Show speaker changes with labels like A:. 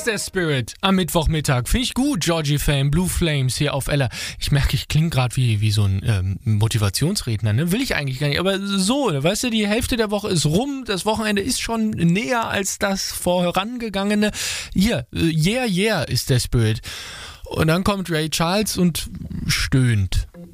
A: ist der Spirit am Mittwochmittag. Finde ich gut, Georgie Fame, Blue Flames hier auf Ella. Ich merke, ich klinge gerade wie so ein Motivationsredner, ne? Will ich eigentlich gar nicht. Aber so, weißt du, die Hälfte der Woche ist rum. Das Wochenende ist schon näher als das vorangegangene. Hier, Yeah, Yeah ist der Spirit. Und dann kommt Ray Charles und stöhnt.